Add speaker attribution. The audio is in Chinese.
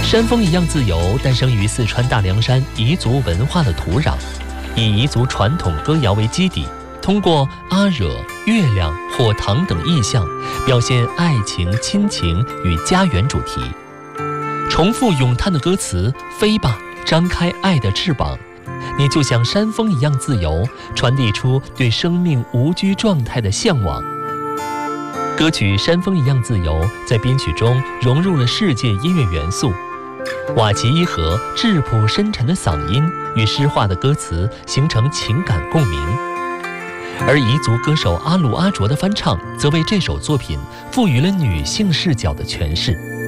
Speaker 1: 山峰一样自由诞生于四川大凉山彝族文化的土壤，以彝族传统歌谣为基底，通过阿惹、月亮、火塘等意象，表现爱情、亲情与家园主题。重复咏叹的歌词“飞吧，张开爱的翅膀，你就像山峰一样自由”，传递出对生命无拘状态的向往。歌曲《山峰一样自由》在编曲中融入了世界音乐元素，瓦吉伊河质朴深沉的嗓音与诗化的歌词形成情感共鸣，而彝族歌手阿鲁阿卓的翻唱则为这首作品赋予了女性视角的诠释。